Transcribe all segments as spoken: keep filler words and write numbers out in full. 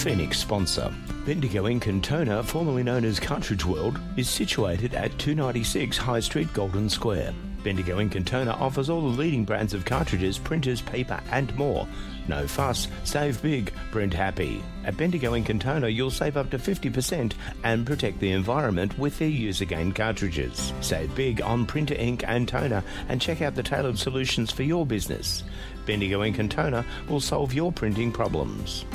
Phoenix sponsor. Bendigo Ink and Toner, formerly known as Cartridge World, is situated at two ninety-six High Street, Golden Square. Bendigo Ink and Toner offers all the leading brands of cartridges, printers, paper and more. No fuss, save big, print happy. At Bendigo Ink and Toner, you'll save up to fifty percent and protect the environment with their use-again cartridges. Save big on printer ink and toner and check out the tailored solutions for your business. Bendigo Ink and Toner will solve your printing problems.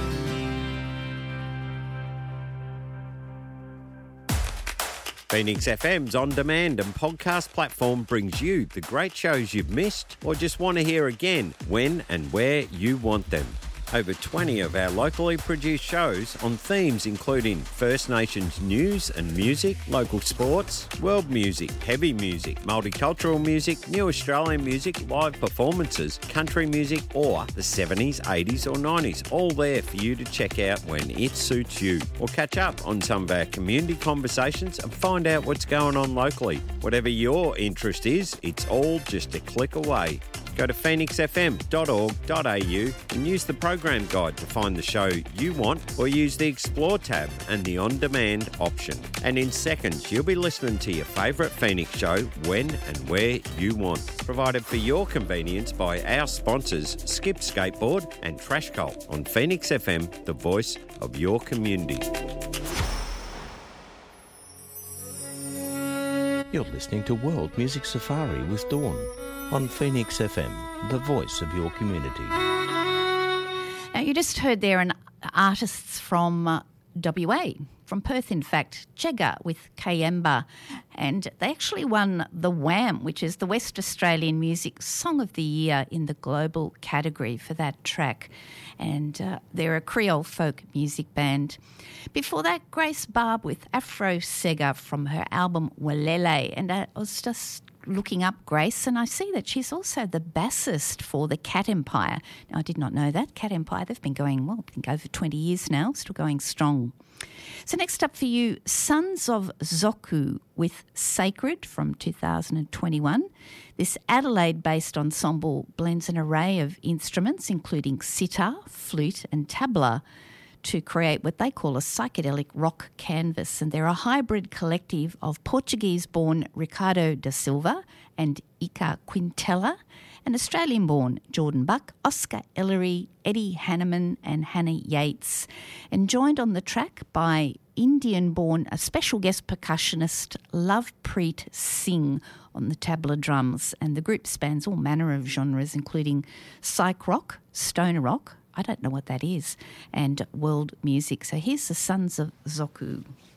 Phoenix F M's on-demand and podcast platform brings you the great shows you've missed or just want to hear again when and where you want them. Over twenty of our locally produced shows on themes including First Nations news and music, local sports, world music, heavy music, multicultural music, new Australian music, live performances, country music or the seventies, eighties or nineties, all there for you to check out when it suits you. Or catch up on some of our community conversations and find out what's going on locally. Whatever your interest is, it's all just a click away. Go to phoenix f m dot org dot a u and use the program guide to find the show you want, or use the Explore tab and the On-Demand option. And in seconds, you'll be listening to your favourite Phoenix show when and where you want. Provided for your convenience by our sponsors, Skip Skateboard and Trash Cult on Phoenix F M, the voice of your community. You're listening to World Music Safari with Dawn on Phoenix F M, the voice of your community. Now, you just heard there an artists from uh, W A, from Perth, in fact, Chegga with Kayemba, and they actually won the WAM, which is the West Australian Music Song of the Year in the global category for that track. And uh, they're a Creole folk music band. Before that, Grace Barb with Afro Sega from her album Walele, and I was just looking up Grace, and I see that she's also the bassist for the Cat Empire. Now, I did not know that. Cat Empire, they've been going, well, I think over twenty years now, still going strong. So next up for you, Sons of Zoku with Sacred from two thousand twenty-one. This Adelaide-based ensemble blends an array of instruments, including sitar, flute and tabla, to create what they call a psychedelic rock canvas. And they're a hybrid collective of Portuguese-born Ricardo da Silva and Ika Quintela, and Australian-born Jordan Buck, Oscar Ellery, Eddie Hanneman and Hannah Yates, and joined on the track by Indian-born, a special guest percussionist, Lovepreet Singh, on the tabla drums. And the group spans all manner of genres, including psych rock, stoner rock, I don't know what that is, and world music. So here's the Sons of Zoku.